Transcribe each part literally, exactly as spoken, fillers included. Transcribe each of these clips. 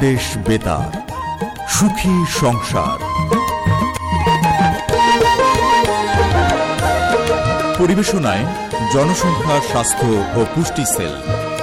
দেশ বেতার, সুখী সংসার। পরিবেশনায় জনসংখ্যা স্বাস্থ্য ও পুষ্টি সেল।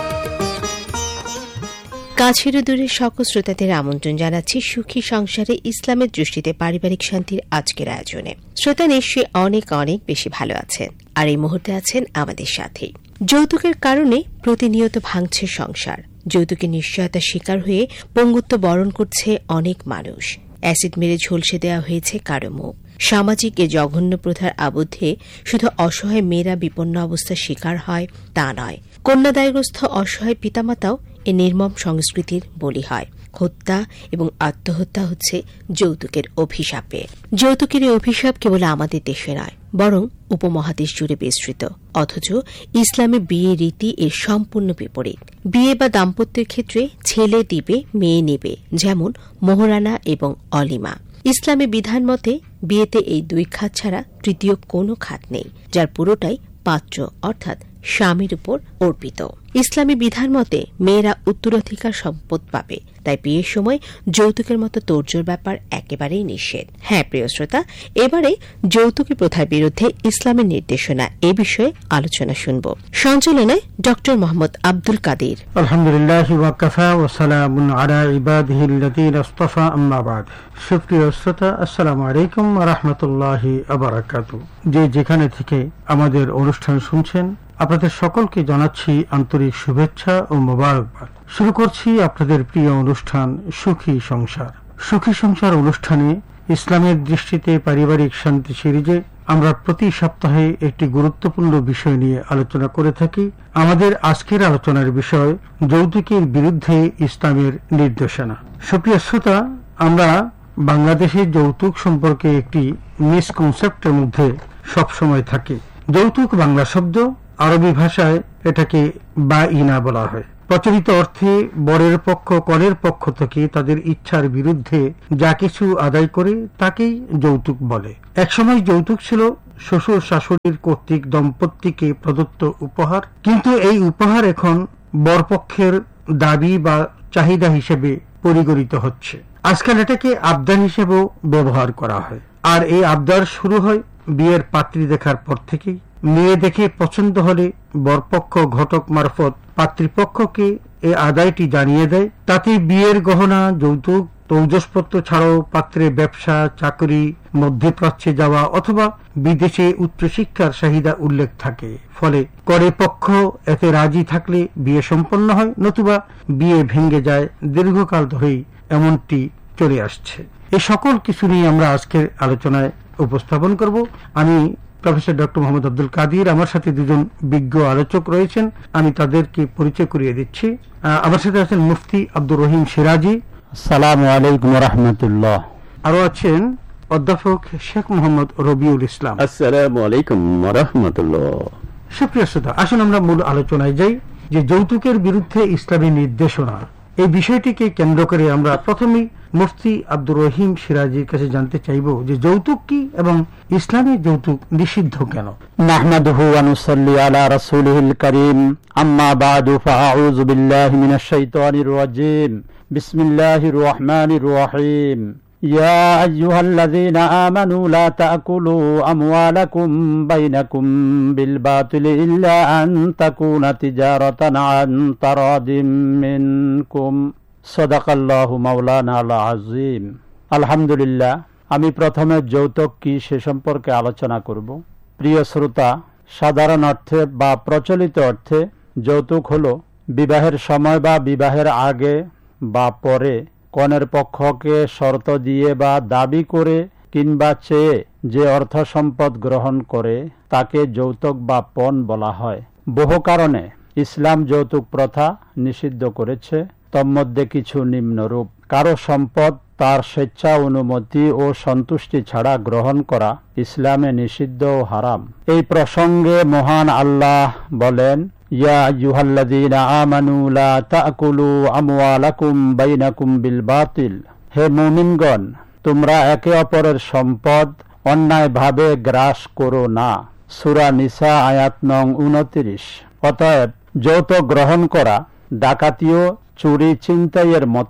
কাছের ও দূরের সকল শ্রোতাদের আমন্ত্রণ জানাচ্ছি সুখী সংসারে ইসলামের দৃষ্টিতে পারিবারিক শান্তির আজকের আয়োজনে। শ্রোতা নিশ্চয়ই অনেক অনেক বেশি ভালো আছেন, আর এই মুহূর্তে আছেন আমাদের সাথেই। যৌতুকের কারণে প্রতিনিয়ত ভাঙছে সংসার। যৌতুকের নিশ্চয়তার শিকার হয়ে পঙ্গুত্ব বরণ করছে অনেক মানুষ। অ্যাসিড মেরে ঝলসে দেওয়া হয়েছে কারো মুখ। সামাজিক এ জঘন্য প্রথার আবদ্ধে শুধু অসহায় মেয়েরা বিপন্ন অবস্থার শিকার হয় তা নয়, কন্যাদায়গ্রস্ত অসহায় পিতামাতাও এ নির্মম সংস্কৃতির বলি হয়। হত্যা এবং আত্মহত্যা হচ্ছে যৌতুকের অভিশাপে। যৌতুকের এই অভিশাপ কেবল আমাদের দেশে নয়, বরং উপমহাদেশ জুড়ে বিস্তৃত। অথচ ইসলামে বিয়ে রীতি এর সম্পূর্ণ বিপরীত। বিয়ে বা দাম্পত্যের ক্ষেত্রে ছেলে দিবে, মেয়ে নেবে, যেমন মোহরানা এবং অলিমা। ইসলামী বিধান মতে বিয়েতে এই দুই খাত ছাড়া তৃতীয় কোনো খাত নেই, যার পুরোটাই পাত্র অর্থাৎ স্বামীর উপর অর্পিত। ইসলামী বিধান মতে মেয়েরা উত্তরাধিকার সম্পদ পাবে, তাই বিয়ের সময় যৌতুকের মতো তোড়জোড় ব্যাপার একেবারেই নিষেধ। হ্যাঁ প্রিয় শ্রোতা, এবারে যৌতুকি প্রথার বিরুদ্ধে ইসলামের নির্দেশনা এ বিষয়ে আলোচনা শুনব। সঞ্চালনায় ডক্টর মোহাম্মদ আব্দুল কাদির। আলহামদুলিল্লাহ ওয়া কাফা ওয়া সালামুন আলা ইবাদিহিল্লাযীনা ইসতাফা, আম্মা বাদ। সুপ্রিয় শ্রোতা, আসসালামু আলাইকুম ওয়া রাহমাতুল্লাহি ওয়া বারাকাতুহু। যে যেখানে থেকে আমাদের অনুষ্ঠান শুনছেন, আপনাদের সকলকে জানাচ্ছি আন্তরিক শুভেচ্ছা ও মোবারকবাদ। শুরু করছি আপনাদের প্রিয় অনুষ্ঠান সুখী সংসার। সুখী সংসার অনুষ্ঠানে ইসলামের দৃষ্টিতে পারিবারিক শান্তি সিরিজে আমরা প্রতি সপ্তাহে একটি গুরুত্বপূর্ণ বিষয় নিয়ে আলোচনা করে থাকি। আমাদের আজকের আলোচনার বিষয় যৌতুকের বিরুদ্ধে ইসলামের নির্দেশনা। সুপ্রিয় শ্রোতা, আমরা বাংলাদেশে যৌতুক সম্পর্কে একটি মিসকনসেপ্টের মধ্যে সবসময় থাকি। যৌতুক বাংলা শব্দ, আরবি ভাষায় এটাকে বাঈনা বলা হয়। প্রচলিত অর্থে বরের পক্ষ কনের পক্ষ থেকে তাদের ইচ্ছার বিরুদ্ধে যা কিছু আদায় করে তাকেই যৌতুক বলে। একসময় যৌতুক ছিল শ্বশুর শাশুড়ির কর্তৃক দম্পতিকে প্রদত্ত উপহার, কিন্তু এই উপহার এখন বরপক্ষের দাবি বা চাহিদা হিসেবে পরিগণিত হচ্ছে। আজকাল এটাকে আবদার হিসেবেও ব্যবহার করা হয়। আর এই আবদার শুরু হয় বিয়ের পাত্রী দেখার পর থেকেই। মেয়ে দেখে পছন্দ হলে বরপক্ষ ঘটক মারফত পাত্রীপক্ষকে এই আদায়টি জানিয়ে দেয়। তাতে বিয়ের গহনা, যৌতুক, তৌজসপত্র ছাড়াও পাত্রের ব্যবসা, চাকরি, মধ্যপ্রাচ্যে যাওয়া অথবা বিদেশে উচ্চশিক্ষার চাহিদা উল্লেখ থাকে। ফলে করে পক্ষ এতে রাজি থাকলে বিয়ে সম্পন্ন হয়, নতুবা বিয়ে ভেঙে যায়। দীর্ঘকাল ধরেই এমনটি চলে আসছে। এই সকল কিছু নিয়ে আমরা আজকের আলোচনায় উপস্থাপন করব। আমি প্রফেসর ডক্টর মোহাম্মদ আব্দুল কাদির, আমার সাথে দুজন বিজ্ঞ আলোচক রয়েছেন, আমি তাদেরকে পরিচয় করিয়ে দিচ্ছি। আমার সাথে আছেন মুফতি আব্দুর রহিম সিরাজি। আসসালামু আলাইকুম ওয়া রাহমাতুল্লাহ। আরো আছেন অধ্যাপক শেখ মোহাম্মদ রবিউল ইসলাম। আসসালামু আলাইকুম ওয়া রাহমাতুল্লাহ। সুপ্রিয় শ্রোতা, আসুন আমরা মূল আলোচনায় যাই। যে যৌতুকের বিরুদ্ধে ইসলামী নির্দেশনা, এই বিষয়টিকে কেন্দ্র করে আমরা প্রথমেই মুফতি আব্দুর রহিম সিরাজির কাছে জানতে চাইব যে যৌতুক কি এবং ইসলামে যৌতুক নিষিদ্ধ কেন। নাহমাদুহু ওয়া নুসাল্লি আলা রাসূলিহিল কারীম, আম্মা বা'দু, ফাআউযু বিল্লাহি মিনাশ শাইতানির রাজীম। বিসমিল্লাহির রহমানির রহিম। ইয়া আইয়ুহাল্লাযীনা আমানু লা তা'কুলু আমওয়ালাকুম বাইনাকুম বিল বাতিলি ইল্লা আন তাকুনা তিজারাতান আন তারাদিম মিনকুম। সাদাকাল্লাহু মাওলানা আল আযীম। আলহামদুলিল্লাহ, আমি প্রথমে যৌতুক কি সে সম্পর্কে আলোচনা করব। প্রিয় শ্রোতা, সাধারণ অর্থে বা প্রচলিত অর্থে যৌতুক হলো বিবাহের সময় বা বিবাহের আগে বা পরে কনের পক্ষকে শর্ত দিয়ে বা দাবি করে কিংবা চেয়ে যে অর্থ সম্পদ গ্রহণ করে তাকে যৌতুক বা পণ বলা হয়। বহু কারণে ইসলাম যৌতুক প্রথা নিষিদ্ধ করেছে। তন্মধ্যে কিছু নিম্নরূপ: কারো সম্পদ তার স্বেচ্ছা, অনুমতি ও সন্তুষ্টি ছাড়া গ্রহণ করা ইসলামে নিষিদ্ধ ও হারাম। এই প্রসঙ্গে মহান আল্লাহ বলেন, ইয়া আইয়ুহাল্লাযীনা আমানু লা তা'কুলু আমওয়ালাকুম বাইনাকুম বিল বাতিল। হে মুমিনগণ, তোমরা একে অপরের সম্পদ অন্যায়ভাবে গ্রাস করো না। সূরা নিসা আয়াত নং উনত্রিশ। অতএব যৌতুক গ্রহণ করা ডাকাতিও, চুরি, ছিনতাইয়ের মতো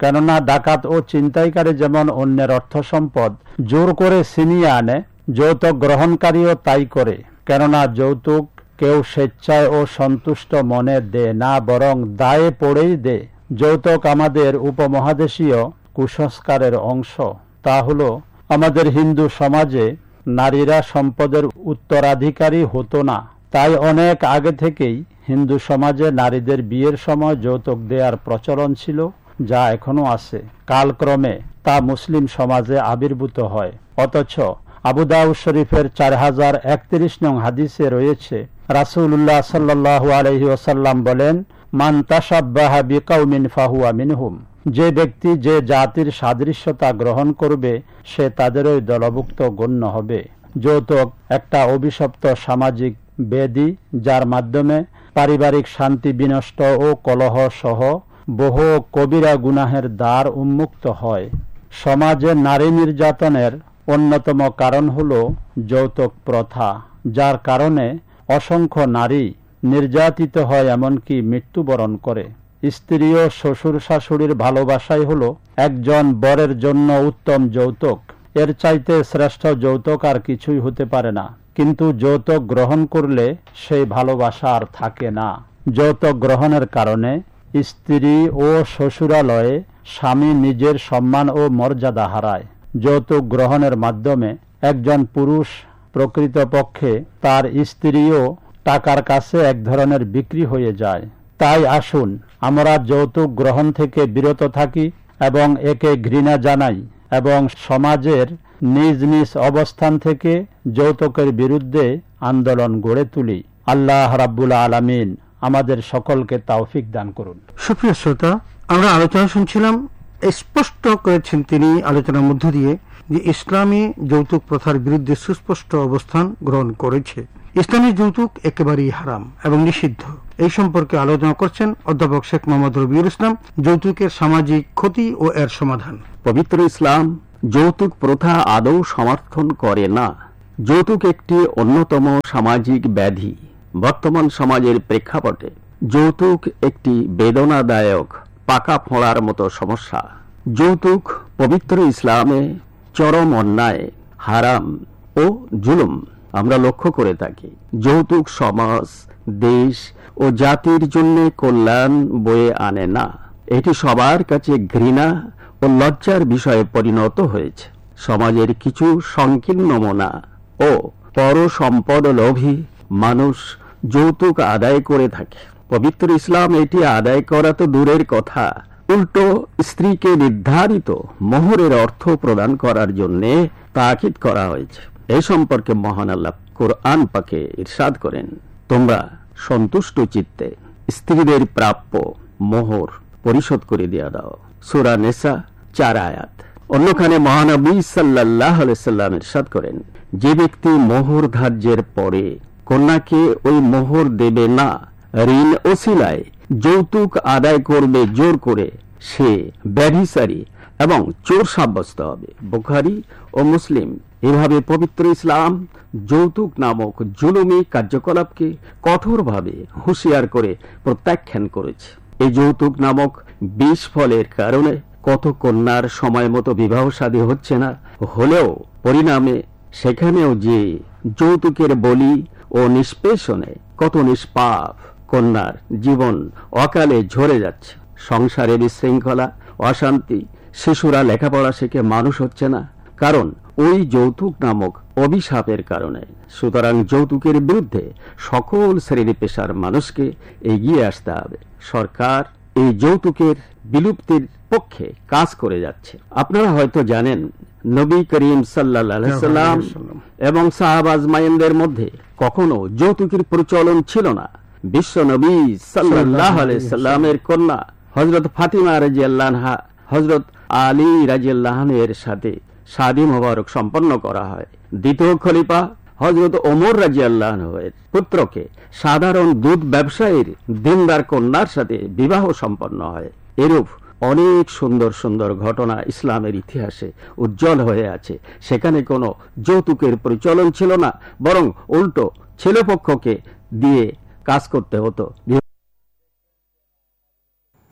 কেননা ডাকাত ও ছিনতাইকারী যেমন অন্যের অর্থ সম্পদ জোর করে ছিনিয়ে আনে, যৌতুক গ্রহণকারীও তাই করে। কেননা যৌতুক কেউ স্বেচ্ছায় ও সন্তুষ্ট মনে দেয় না, বরং দায়ে পড়েই দেয়। যৌতুক আমাদের উপমহাদেশীয় কুসংস্কারের অংশ। তা হলো আমাদের হিন্দু সমাজে নারীরা সম্পদের উত্তরাধিকারী হতো না। তাই অনেক আগে থেকেই হিন্দু সমাজে নারীদের বিয়ের সময় যৌতুক দেওয়ার প্রচলন ছিল, যা এখনো আছে। কালক্রমে তা মুসলিম সমাজে আবির্ভূত হয়। অথচ আবু দাউদ শরীফের চার হাজার একত্রিশ নং হাদিসে রয়েছে, রাসূলুল্লাহ সাল্লাল্লাহু আলাইহি ওয়াসাল্লাম বলেন, মান তাশাব্বাহা বিকাউমিন ফাহুয়া মিনহুম। যে ব্যক্তি যে জাতির সাদৃশ্যতা গ্রহণ করবে সে তাদেরই দলভুক্ত গণ্য হবে। যৌতুক একটা অভিশপ্ত সামাজিক ব্যাধি, যার মাধ্যমে পারিবারিক শান্তি বিনষ্ট ও কলহ সহ বহু কবিরা গুনাহের দ্বার উন্মুক্ত হয়। সমাজে নারী নির্যাতনের অন্যতম কারণ হল যৌতুক প্রথা, যার কারণে অসংখ্য নারী নির্যাতিত হয়, এমনকি মৃত্যুবরণ করে। স্ত্রী ও শ্বশুর শাশুড়ির ভালোবাসাই হল একজন বরের জন্য উত্তম যৌতুক। এর চাইতে শ্রেষ্ঠ যৌতুক আর কিছুই হতে পারে না। কিন্তু যৌতুক গ্রহণ করলে সেই ভালোবাসা আর থাকে না। যৌতুক গ্রহণের কারণে স্ত্রী ও শ্বশুরালয়ে স্বামী নিজের সম্মান ও মর্যাদা হারায়। যৌতুক গ্রহণের মাধ্যমে একজন পুরুষ প্রকৃতপক্ষে তার স্ত্রীও টাকার কাছে এক ধরনের বিক্রি হয়ে যায়। তাই আসুন আমরা যৌতুক গ্রহণ থেকে বিরত থাকি এবং একে ঘৃণা জানাই এবং সমাজের নিজ নিজ অবস্থান থেকে যৌতুকের বিরুদ্ধে আন্দোলন গড়ে তুলি। আল্লাহ রাব্বুল আলামিন আমাদের সকলকে তৌফিক দান করুন। সুপ্রিয় শ্রোতা, আমরা আলোচনা শুনছিলাম। স্পষ্ট করেছেন তিনি আলোচনার মধ্য দিয়ে যে ইসলামী যৌতুক প্রথার বিরুদ্ধে সুস্পষ্ট অবস্থান গ্রহণ করেছে। ইসলামী যৌতুক একেবারেই হারাম এবং নিষিদ্ধ। এই সম্পর্কে আলোচনা করছেন অধ্যাপক শেখ মোহাম্মদ রবিউল ইসলাম, যৌতুকের সামাজিক ক্ষতি ও এর সমাধান। পবিত্র ইসলাম যৌতুক প্রথা আদৌ সমর্থন করে না। যৌতুক একটি অন্যতম সামাজিক ব্যাধি। বর্তমান সমাজের প্রেক্ষাপটে যৌতুক একটি বেদনাদায়ক পাকা ফোঁড়ার মতো সমস্যা। যৌতুক পবিত্র ইসলামে চরম অন্যায়, হারাম ও জুলুম আমরা লক্ষ্য করে থাকি। যৌতুক সমাজ, দেশ ও জাতির জন্য কল্যাণ বয়ে আনে না। এটি সবার কাছে ঘৃণা ও লজ্জার বিষয়ে পরিণত হয়েছে। সমাজের কিছু সংকীর্ণ মনা ও পর সম্পদ লোভী মানুষ যৌতুক আদায় করে থাকে। পবিত্র ইসলাম এটি আদায় করা তো দূরের কথা, উল্টো স্ত্রীকে নির্ধারিত মোহরের অর্থ প্রদান করার জন্য তাকিদ করা হয়েছে। এই সম্পর্কে মহান আল্লাহ কোরআন পাকে ইরশাদ করেন, তোমরা সন্তুষ্ট চিত্তে স্ত্রীদের প্রাপ্য মোহর পরিশোধ করে দিয়ে দাও। সূরা নিসা চার আয়াত। অন্যখানে মহানবী সাল্লাল্লাহু আলাইহি সাল্লাম ইরশাদ করেন, যে ব্যক্তি মোহর ধার্যের পরে কন্যাকে ওই মোহর দেবে না, ঋণ ওসিলায় যৌতুক আদায় করবে জোর করে, সে ব্যভিচারী এবং চোর সাব্যস্ত হবে। বুখারী ও মুসলিম। এভাবে পবিত্র ইসলাম যৌতুক নামক জুলুমি কার্যকলাপকে কঠোরভাবে হুঁশিয়ার করে প্রত্যাখ্যান করেছে। এই যৌতুক নামক বিষ ফলের কারণে কত কন্যার সময় মতো বিবাহ শাদী হচ্ছে না, হলেও পরিণামে সেখানেও যে যৌতুকের বলি ও নিষ্পেষণে কত নিষ্পাপ কন্যার জীবন অকালে ঝরে যাচ্ছে। সংসারে বিশৃঙ্খলা, অশান্তি, শিশুরা লেখাপড়া শিখে মানুষ হচ্ছে না, কারণ ওই যৌতুক নামক অভিশাপের কারণে। সুতরাং যৌতুকের বিরুদ্ধে সকল শ্রেণী পেশার মানুষকে এগিয়ে আসতে হবে। সরকার এই যৌতুকের বিলুপ্তির পক্ষে কাজ করে যাচ্ছে। আপনারা হয়তো জানেন, নবী করিম সাল্লাল্লাহু আলাইহি সাল্লাম এবং সাহাবা আজমাইনদের মধ্যে কখনো যৌতুকের প্রচলন ছিল না। বিশ্ব নবী সাল্লাল্লাহু আলাইহি সাল্লামের কন্যা হযরত ফাতিমা রাদিয়াল্লাহু আনহা হযরত আলী রাদিয়াল্লাহু আনহুর সাথে শাদী মোবারক সম্পন্ন করা হয়। দ্বিতীয় খলিফা হযরত ওমর রাদিয়াল্লাহু আনহুর পুত্রকে সাধারণ দুধ ব্যবসায়ীর দিনদার কন্যার সাথে বিবাহ সম্পন্ন হয়। এরূপ অনেক সুন্দর সুন্দর ঘটনা ইসলামের ইতিহাসে উজ্জ্বল হয়ে আছে। সেখানে কোনো যৌতুকের প্রচলন ছিল না, বরং উল্টো ছেলেপক্ষকে দিয়ে কাজ করতে হতো।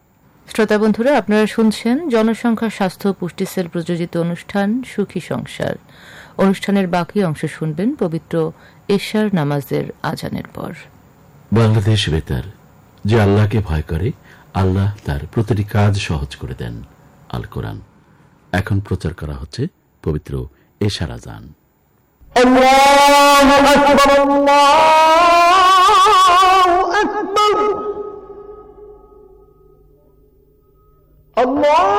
শ্রোতা বন্ধুরা, আপনারা শুনছেন জনসংখ্যা স্বাস্থ্য পুষ্টি সেল প্রযোজিত অনুষ্ঠান সুখী সংসার। অনুষ্ঠানের বাকি অংশ শুনবেন পবিত্র এশার নামাজের আজানের পর। বাংলাদেশ বেতার, যে আল্লাহকে ভয় করে আল্লাহ তার প্রতিটি কাজ সহজ করে দেন। আল কোরআন। এখন প্রচার করা হচ্ছে পবিত্র এশার আজান। আল্লাহু আকবার, আল্লাহু আকবার, আল্লাহ।